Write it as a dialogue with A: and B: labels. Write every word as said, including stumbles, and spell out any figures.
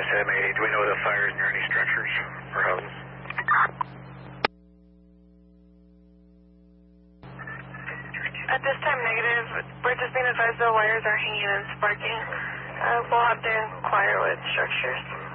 A: M eighty. Do we know the fires near any structures or houses?
B: At this time, negative. We're just being advised the wires are hanging and sparking. Uh, we'll have to inquire with structures.